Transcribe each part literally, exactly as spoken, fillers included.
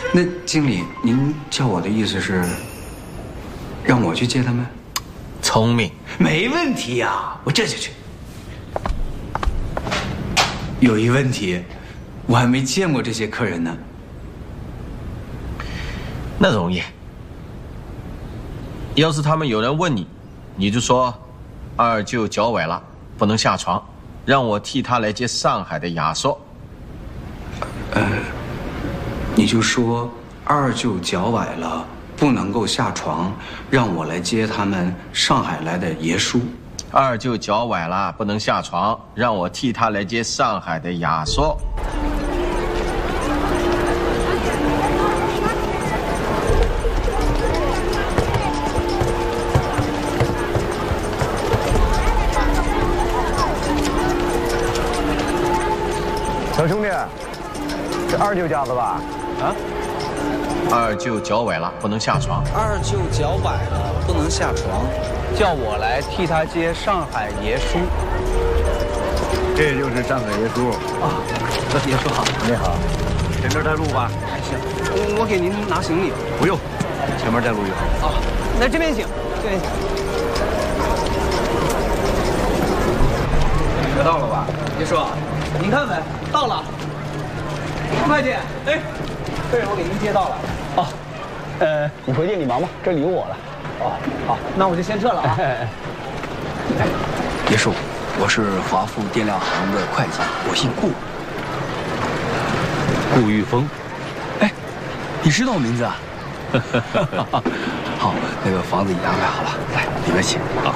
那经理，您叫我的意思是让我去接他们？ 聪明， 没问题呀，我这就去。有一问题，我还没见过这些客人呢。 那容易。要是他们有人问你，你就说二舅脚崴了，不能下床，让我替他来接上海的亚硕。 呃，你就说二舅脚崴了，不能够下床，让我来接他们上海来的爷叔。 二舅脚崴了，不能下床，让我替他来接上海的亚硕。 小兄弟，这二舅家的吧？ 啊？二舅脚崴了，不能下床。 二舅脚崴了，不能下床，叫我来替他接上海爷叔。 这就是上海爷叔啊，爷叔好， 你好，前面带路吧。 行，我我给您拿行李。 不用，前面带路就好。 啊，那这边请，这边请。车到了吧？爷叔，您看没？到了。快快点！哎，客人我给您接到了。 哦，呃，你回店里忙吧，这里有我了。 哦，好，那我就先撤了啊。 哎，爷叔，我是华富电料行的会计，我姓顾， 顾玉峰。 哎，你知道我名字啊？好，那个房子已经安排好了，来里面请。好。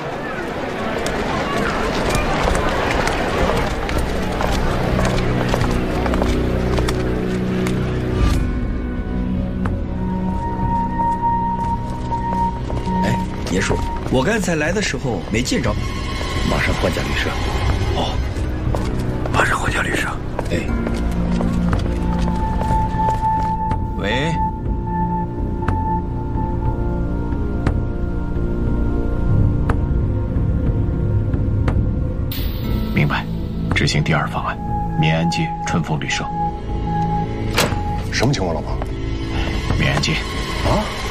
爷叔，我刚才来的时候没见着，马上换家旅社。哦，马上换家旅社。哎， 喂， 明白，执行第二方案，绵安街春风旅社。 什么情况，老婆？ 绵安街啊？